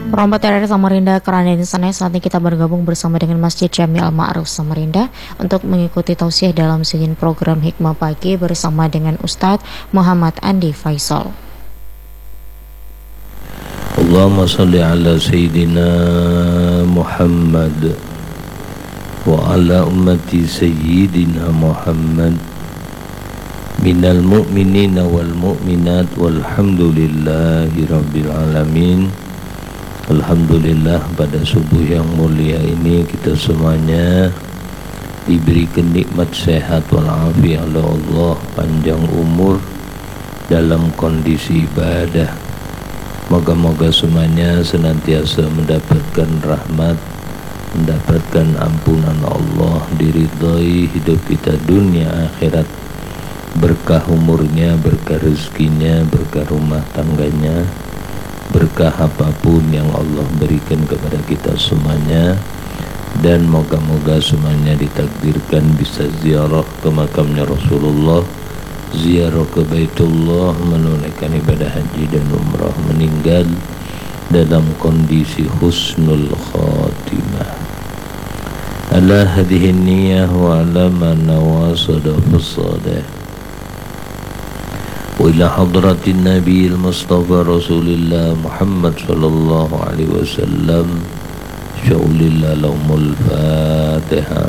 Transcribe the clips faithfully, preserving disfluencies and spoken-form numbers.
Perompat R R Samarinda Kerana di sana saat ini kita bergabung bersama dengan Masjid Jami Al-Ma'ruf Samarinda untuk mengikuti tausiah dalam sejen program Hikmah Pagi bersama dengan Ustadz Muhammad Andi Faisal. Allahumma salli ala Sayyidina Muhammad wa ala ummati Sayyidina Muhammad minal mu'minina wal mu'minat walhamdulillahi rabbil alamin. Alhamdulillah, pada subuh yang mulia ini kita semuanya diberikan nikmat sehat walafiat oleh Allah, panjang umur dalam kondisi ibadah. Moga-moga semuanya senantiasa mendapatkan rahmat, mendapatkan ampunan Allah, diridhai hidup kita dunia akhirat, berkah umurnya, berkah rezekinya, berkah rumah tangganya, berkah apapun yang Allah berikan kepada kita semuanya. Dan moga-moga semuanya ditakdirkan bisa ziarah ke makamnya Rasulullah, ziarah ke Baitullah, menunaikan ibadah haji dan umrah, meninggal dalam kondisi husnul khatimah. Ala hadhihi niyah wa ala man nawasada fasadah wa ila hadratin Nabi Mustafa Rasulillah Muhammad sallallahu alaihi wasallam. Sya'ulillah lahumul Fatihah.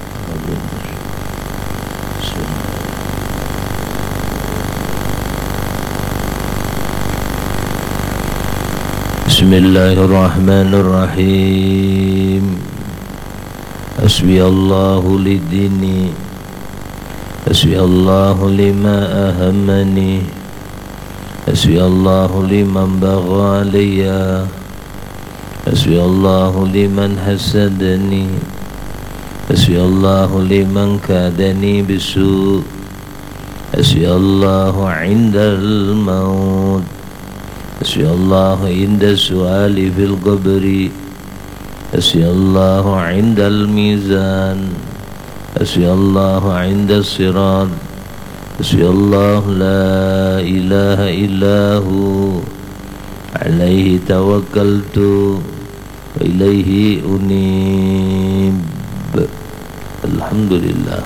Bismillahirrahmanirrahim. Hasbiyallahu lidini, hasbiyallahu lima ahammani, hasbiyallahu liman bagha alayya, hasbiyallahu liman hasadani, hasbiyallahu liman kadani bisu, hasbiyallahu indal maut, hasbiyallahu inda su'ali fil qabri, hasbiyallahu indal mizan, hasbiyallahu inda sirat, hasbiyallahu la ilaha illahu alaihi tawakkaltu wa ilaihi unib. Alhamdulillah.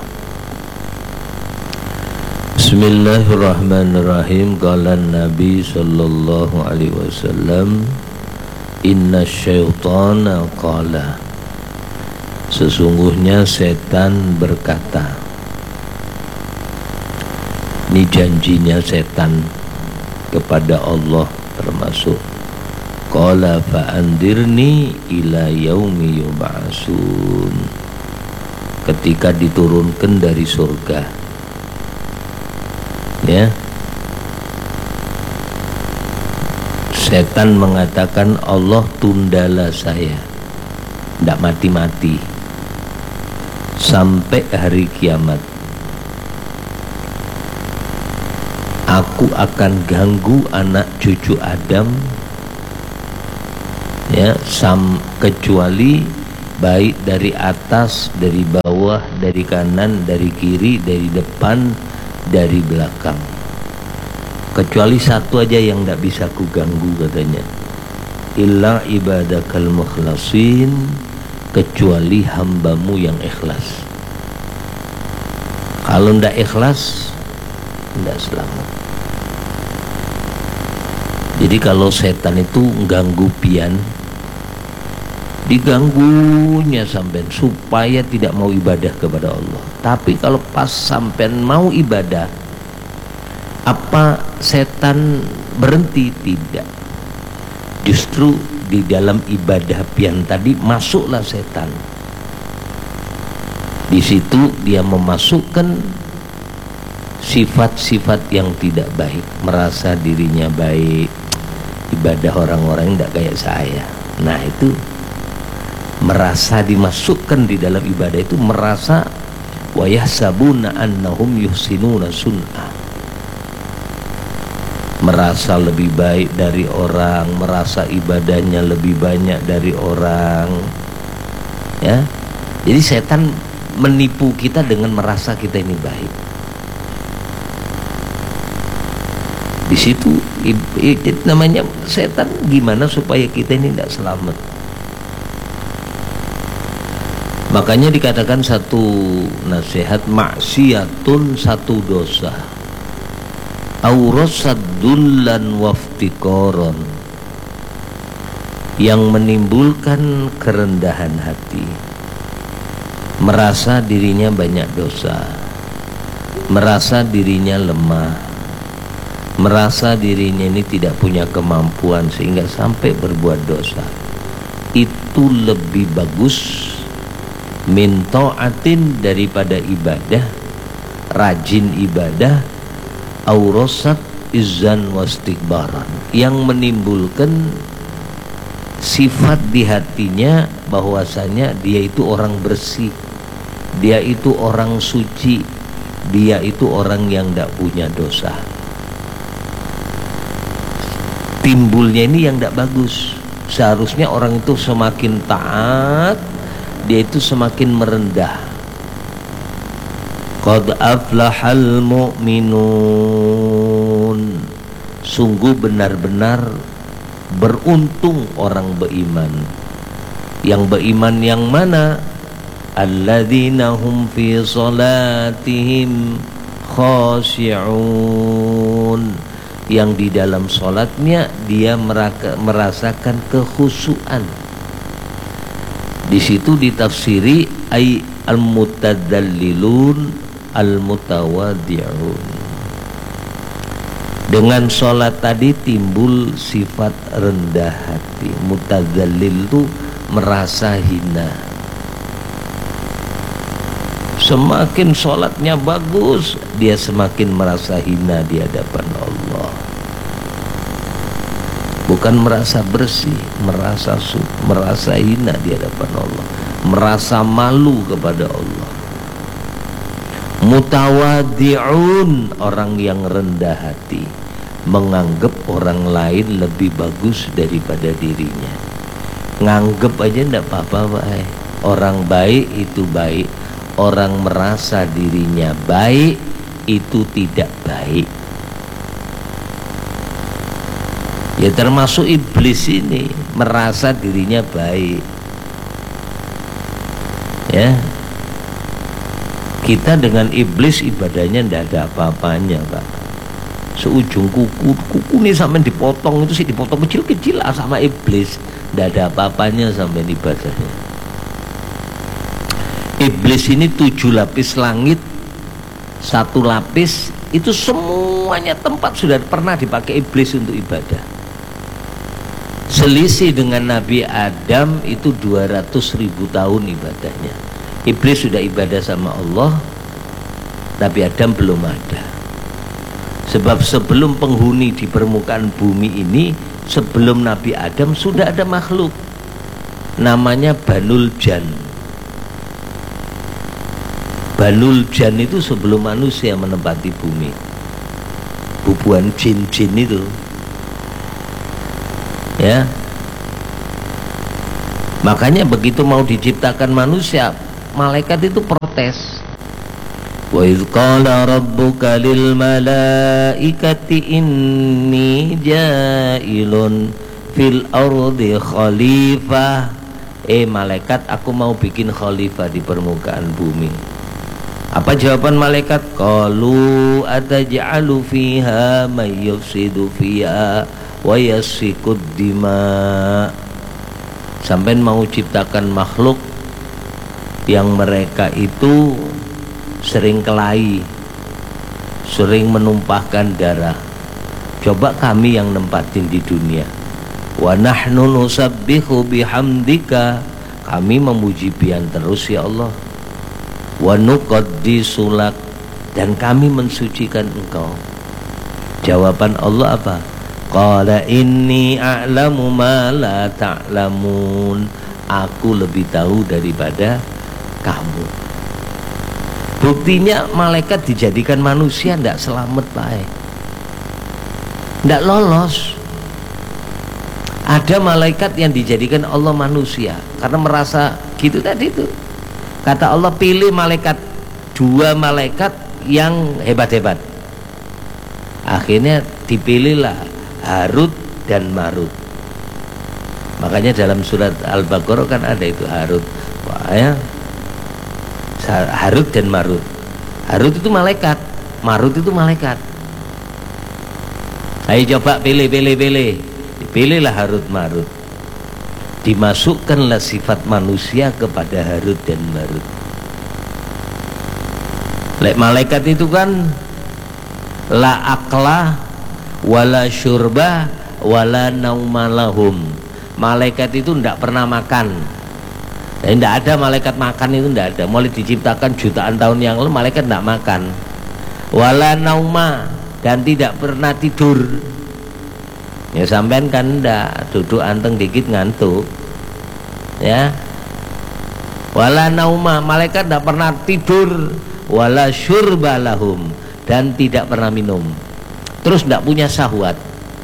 Bismillahirrahmanirrahim. Qala Nabi sallallahu alaihi wasallam, inna syaitana qala, sesungguhnya setan berkata. Ini janjinya setan kepada Allah termasuk qala fa'andirni ila yaumi yub'atsun, ketika diturunkan dari surga, ya, setan mengatakan, Allah tundalah saya, tidak mati-mati sampai hari kiamat. Aku akan ganggu anak cucu Adam, ya, sam kecuali baik dari atas, dari bawah, dari kanan, dari kiri, dari depan, dari belakang. Kecuali satu aja yang tidak bisa ku ganggu, katanya. Illa ibadakal mukhlasin, kecuali hambamu yang ikhlas. Kalau tidak ikhlas, tidak selamat. Jadi kalau setan itu ganggu pian, diganggunya sampean supaya tidak mau ibadah kepada Allah. Tapi kalau pas sampean mau ibadah, apa setan berhenti? Tidak. Justru di dalam ibadah pian tadi masuklah setan. Di situ dia memasukkan sifat-sifat yang tidak baik, merasa dirinya baik, ibadah orang-orang yang tidak kayak saya. Nah, itu merasa dimasukkan di dalam ibadah itu, merasa wa yahsabuna annahum yuhsinuna sun'ah, merasa lebih baik dari orang, merasa ibadahnya lebih banyak dari orang, ya. Jadi setan menipu kita dengan merasa kita ini baik. Di situ namanya setan, gimana supaya kita ini tidak selamat. Makanya dikatakan satu nasihat, maksiatun satu dosa, aurasadullan waftikoron, yang menimbulkan kerendahan hati, merasa dirinya banyak dosa, merasa dirinya lemah, merasa dirinya ini tidak punya kemampuan sehingga sampai berbuat dosa. Itu lebih bagus min ta'atin, daripada ibadah, rajin ibadah, aurosat izzan wastikbaran, yang menimbulkan sifat di hatinya bahwasanya dia itu orang bersih, dia itu orang suci, dia itu orang yang tidak punya dosa. Timbulnya ini yang tidak bagus. Seharusnya orang itu semakin taat, dia itu semakin merendah. Qad aflahal mu'minun, sungguh benar-benar beruntung orang beriman. Yang beriman yang mana? Alladzina hum fi salatihim khashi'un, yang di dalam sholatnya dia meraka, merasakan kekhusyuan. Di situ ditafsiri ay al-mutadallilun al-mutawaddi'un. Dengan sholat tadi timbul sifat rendah hati. Mutadallil itu merasa hina. Semakin sholatnya bagus, dia semakin merasa hina di hadapan Allah. Bukan merasa bersih, merasa su, merasa hina di hadapan Allah, merasa malu kepada Allah. Mutawaddi'un, orang yang rendah hati, menganggap orang lain lebih bagus daripada dirinya. Nganggep aja ndak apa-apa, Pak. Orang baik itu baik, orang merasa dirinya baik itu tidak baik. Ya termasuk iblis ini, merasa dirinya baik. Ya, kita dengan iblis ibadahnya tidak ada apa-apanya, Pak. Seujung kuku, kuku ini sampai dipotong, itu sih dipotong kecil-kecil lah sama iblis, tidak ada apa-apanya sampai ibadahnya. Iblis ini tujuh lapis langit, satu lapis itu semuanya tempat sudah pernah dipakai iblis untuk ibadah. Selisih dengan Nabi Adam itu dua ratus ribu tahun ibadahnya. Iblis sudah ibadah sama Allah, Nabi Adam belum ada. Sebab sebelum penghuni di permukaan bumi ini, sebelum Nabi Adam sudah ada makhluk namanya Banul Jan. Banul Jan itu sebelum manusia menempati bumi, bubuhan jin-jin itu. Ya, makanya begitu mau diciptakan manusia, malaikat itu protes. Wa idz qala rabbuka lil malaikati inni ja'ilun fil ardi khalifah. Eh malaikat, aku mau bikin khalifah di permukaan bumi. Apa jawaban malaikat? Qalu ataj'alu fiha may yufsidu fiha wa yasfikud dima. Sampai mau ciptakan makhluk yang mereka itu sering kelahi, sering menumpahkan darah. Coba kami yang nempatin di dunia. Wa nahnu nusabbihu bihamdika, kami memuji-Bian terus ya Allah. Wa nuqaddisu lak, dan kami mensucikan Engkau. Jawaban Allah apa? Qala inni a'lamu ma la ta'lamun, aku lebih tahu daripada kamu. Buktinya malaikat dijadikan manusia tidak selamat, Pak. Tidak lolos. Ada malaikat yang dijadikan Allah manusia karena merasa gitu tadi itu. Kata Allah, pilih malaikat, dua malaikat yang hebat-hebat. Akhirnya dipilihlah Harut dan Marut. Makanya dalam surat Al-Baqarah kan ada itu Harut. Wah, ya. Harut dan Marut. Harut itu malaikat, Marut itu malaikat. Ayo coba pilih, pilih, pilih. Dipilihlah Harut Marut. Dimasukkanlah sifat manusia kepada Harut dan Marut. Lek malaikat itu kan la akla wala syurba wala naumalahum. Malaikat itu tidak pernah makan. Dan tidak ada malaikat makan, itu tidak ada. Mulai diciptakan jutaan tahun yang lalu malaikat tidak makan. Wala nauma, dan tidak pernah tidur. Ya sampean kan tidak duduk anteng dikit ngantuk. Ya. Wala nauma, malaikat tidak pernah tidur. Wala syurba lahum, dan tidak pernah minum. Terus tidak punya syahwat.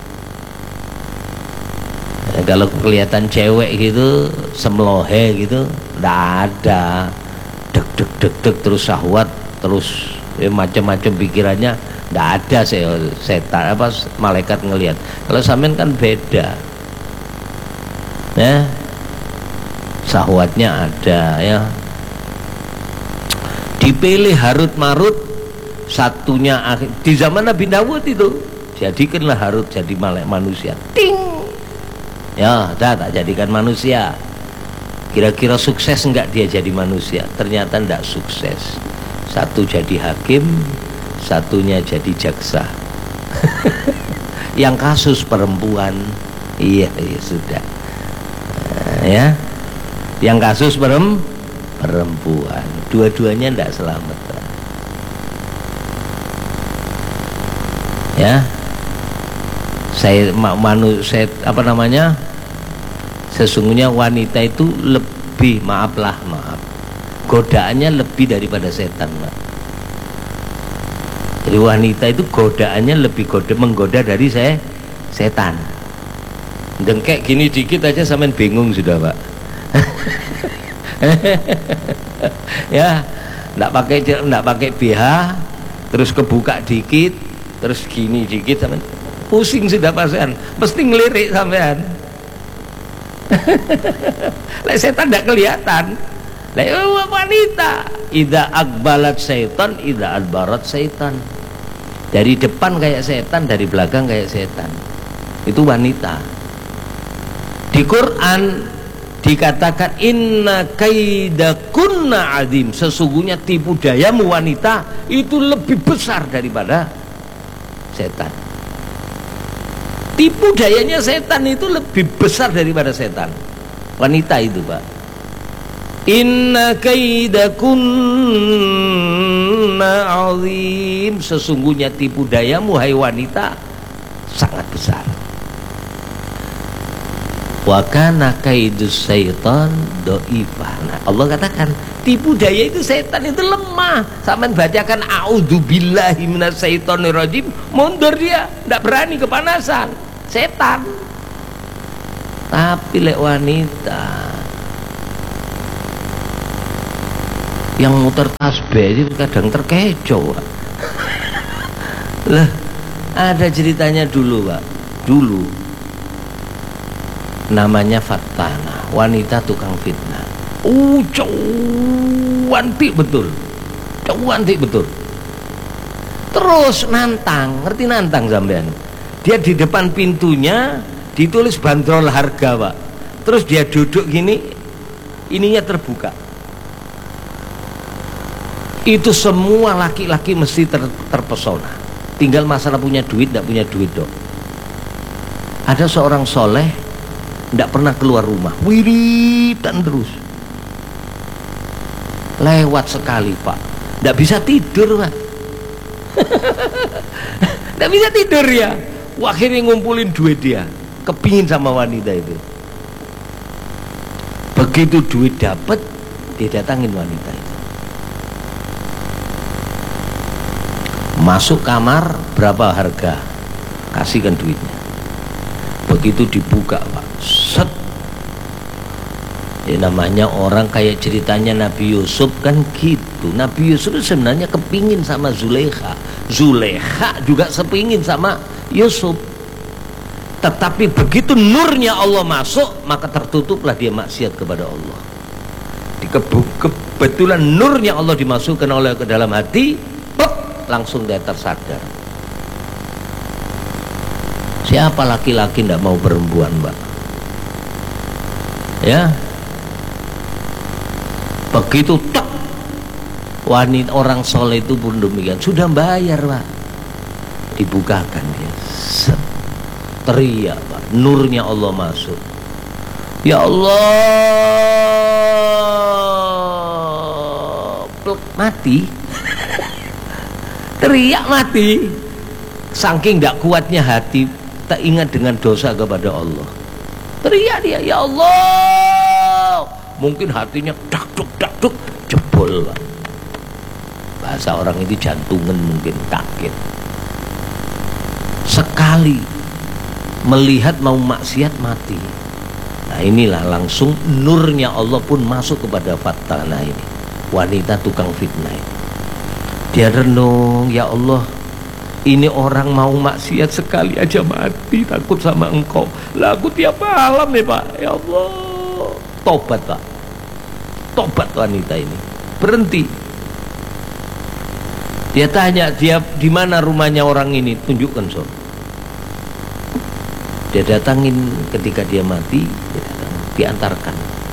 Ya, kalau kelihatan cewek gitu semlohe gitu tidak ada, deg deg deg deg terus syahwat terus ya, macam-macam pikirannya tidak ada. Setan apa malaikat ngelihat. Kalau sampean kan beda ya, syahwatnya ada ya. Dipilih Harut Marut, satunya di zaman Nabi Dawud itu jadikanlah Harut jadi malaikat manusia. Ting, ya dah tak jadikan manusia. Kira-kira sukses enggak dia jadi manusia? Ternyata enggak sukses. Satu jadi hakim, satunya jadi jaksa. Yang kasus perempuan, iya, iya sudah uh, ya. Yang kasus perem, perempuan, dua-duanya enggak selamat. Ya, saya manu, saya apa namanya? Sesungguhnya wanita itu lebih, maaflah maaf, godaannya lebih daripada setan, Pak. Jadi wanita itu godaannya lebih goda, menggoda dari saya setan. Dengkek gini dikit aja sampean bingung sudah, Pak. Ya, enggak pakai enggak pakai B H, terus kebuka dikit, terus gini dikit sampean pusing sudah pasan, mesti ngelirik sampean. Lek setan tidak kelihatan. Lek wanita, idza akbalat syaitan, idza adbarat syaitan. Dari depan kayak setan, dari belakang kayak setan. Itu wanita. Di Quran dikatakan inna kaidakunna azim, sesungguhnya tipu dayamu wanita itu lebih besar daripada setan. Tipu dayanya setan itu lebih besar daripada setan. Wanita itu, Pak. Inna kaidakunna azim, sesungguhnya tipu dayamu hai wanita sangat besar. Wa kana kaidus syaitan dhaifah. Nah, Allah katakan tipu daya itu setan itu lemah. Sampeyan bacakan a'udzubillahi minasyaitonir rajim, mundur dia, tidak berani kepanasan. Setan. Tapi lek wanita yang muter tasbih itu kadang terkecoh, Pak. Lah, ada ceritanya dulu, Pak. Dulu namanya Fatana, wanita tukang fitnah. Uh, cantik betul. Cantik betul. Terus nantang, ngerti nantang sampean? Dia di depan pintunya ditulis bandrol harga, Pak. Terus dia duduk gini, ininya terbuka. Itu semua laki-laki mesti ter, terpesona. Tinggal masalah punya duit, tidak punya duit, dok. Ada seorang soleh tidak pernah keluar rumah, wiritan terus. Lewat sekali, Pak, tidak bisa tidur, Pak. Tidak bisa tidur ya. Akhirnya ngumpulin duit dia, kepingin sama wanita itu. Begitu duit dapat, dia datangin wanita itu. Masuk kamar, berapa harga? Kasihkan duitnya. Begitu dibuka, Pak, set, Ya namanya orang kayak ceritanya Nabi Yusuf kan gitu. Nabi Yusuf sebenarnya kepingin sama Zulekha, Zulekha juga sepingin sama Yusuf. Tetapi begitu nurnya Allah masuk, maka tertutuplah dia maksiat kepada Allah. Di kebetulan nurnya Allah dimasukkan oleh ke dalam hati, pop, langsung dia tersadar. Siapa laki-laki tidak mau perempuan, Mbak? Ya, begitu tak wanita orang soleh itu pun demikian, sudah bayar, Pak, dibukakan dia, set, teriak, Pak, nurnya Allah masuk. Ya Allah, plek, mati. Teriak mati. Saking tidak kuatnya hati, tak ingat dengan dosa kepada Allah. Teriak dia, ya Allah. Mungkin hatinya dakduk dakduk jebol, Pak. Bahasa orang itu jantungan, mungkin kaget. Sekali melihat mau maksiat mati. Nah inilah langsung nurnya Allah pun masuk kepada Fatana ini, wanita tukang fitnah ini. Dia renung, ya Allah, ini orang mau maksiat sekali aja mati, takut sama engkau. Lah aku tiap malam ya Pak, ya Allah. Tobat, Pak, tobat wanita ini, berhenti. Dia tanya, dia di mana rumahnya orang ini, tunjukkan so. Dia datangin ketika dia mati, dia datang, diantarkan.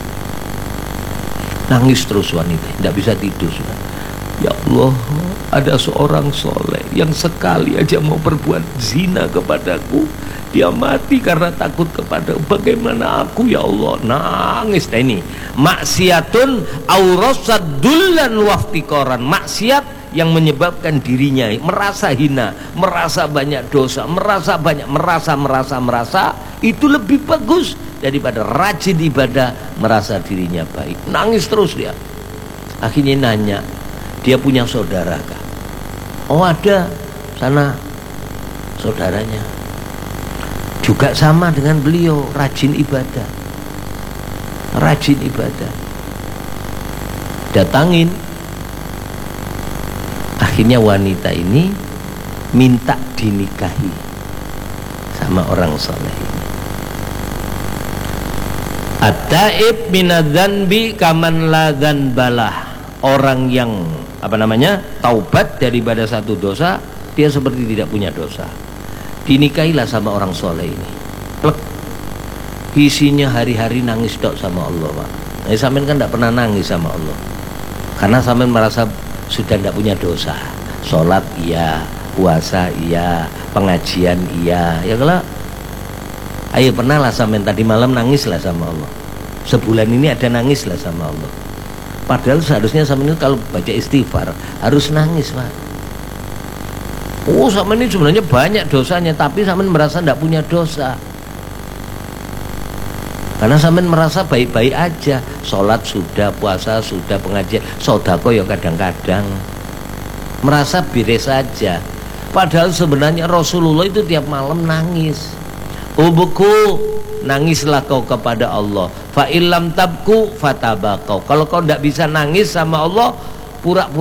Nangis terus wanita, tidak bisa tidur sudah. Ya Allah, ada seorang soleh yang sekali aja mau berbuat zina kepadaku, dia mati karena takut kepada. Bagaimana aku ya Allah? Nangis. Nah ini maksiatun aurasadullan waftikoran, maksiat yang menyebabkan dirinya merasa hina, merasa banyak dosa, merasa banyak, merasa, merasa, merasa, itu lebih bagus daripada rajin ibadah, merasa dirinya baik. Nangis terus dia. Akhirnya nanya, dia punya saudara kah? Oh ada, sana saudaranya. Juga sama dengan beliau, rajin ibadah. Rajin ibadah. Datangin. Akhirnya wanita ini minta dinikahi sama orang soleh ini. At-taib minadzanbi kaman la dzanbalah. Orang yang apa namanya taubat daripada satu dosa, dia seperti tidak punya dosa. Dinikahilah sama orang soleh ini. Plek. Isinya hari-hari nangis dok sama Allah, Pak. Nah, sampean kan tidak pernah nangis sama Allah, karena sampean merasa sudah tidak punya dosa. Sholat iya, puasa iya, pengajian iya. Ya kalau ayo pernah lah sampean tadi malam nangis lah sama Allah. Sebulan ini ada nangis lah sama Allah. Padahal seharusnya sampean kalau baca istighfar harus nangis, Pak. Oh sampean ini sebenarnya banyak dosanya, tapi sampean merasa tidak punya dosa. Karena sampean merasa baik-baik aja, sholat sudah, puasa sudah, pengajian, sodako ya kadang-kadang, merasa beres saja. Padahal sebenarnya Rasulullah itu tiap malam nangis. Ubuku, nangislah kau kepada Allah. Fa illam tabku fatabakau. Kalau kau tidak bisa nangis sama Allah, pura-pura